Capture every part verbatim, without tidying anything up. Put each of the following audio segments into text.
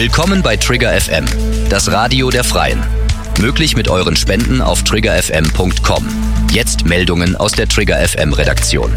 Willkommen bei Trigger F M, das Radio der Freien. Möglich mit euren Spenden auf trigger f m punkt com. Jetzt Meldungen aus der Trigger F M Redaktion.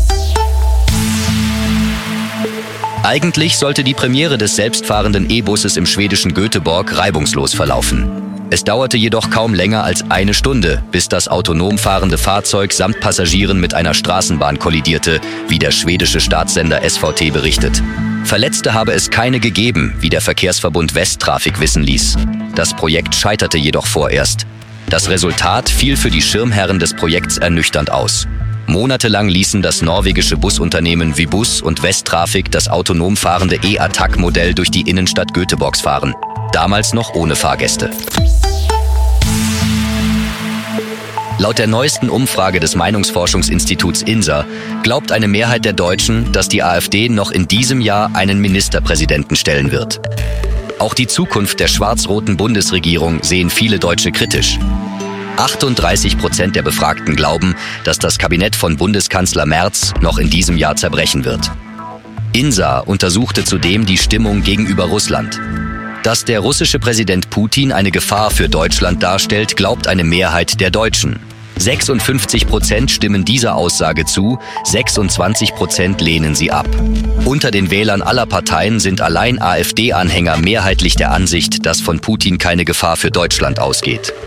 Eigentlich sollte die Premiere des selbstfahrenden E-Busses im schwedischen Göteborg reibungslos verlaufen. Es dauerte jedoch kaum länger als eine Stunde, bis das autonom fahrende Fahrzeug samt Passagieren mit einer Straßenbahn kollidierte, wie der schwedische Staatssender S V T berichtet. Verletzte habe es keine gegeben, wie der Verkehrsverbund Västtrafik wissen ließ. Das Projekt scheiterte jedoch vorerst. Das Resultat fiel für die Schirmherren des Projekts ernüchternd aus. Monatelang ließen das norwegische Busunternehmen Vibus und Västtrafik das autonom fahrende E-Attack-Modell durch die Innenstadt Göteborgs fahren. Damals noch ohne Fahrgäste. Laut der neuesten Umfrage des Meinungsforschungsinstituts INSA glaubt eine Mehrheit der Deutschen, dass die AfD noch in diesem Jahr einen Ministerpräsidenten stellen wird. Auch die Zukunft der schwarz-roten Bundesregierung sehen viele Deutsche kritisch. achtunddreißig Prozent der Befragten glauben, dass das Kabinett von Bundeskanzler Merz noch in diesem Jahr zerbrechen wird. INSA untersuchte zudem die Stimmung gegenüber Russland. Dass der russische Präsident Putin eine Gefahr für Deutschland darstellt, glaubt eine Mehrheit der Deutschen. sechsundfünfzig Prozent stimmen dieser Aussage zu, sechsundzwanzig Prozent lehnen sie ab. Unter den Wählern aller Parteien sind allein AfD-Anhänger mehrheitlich der Ansicht, dass von Putin keine Gefahr für Deutschland ausgeht.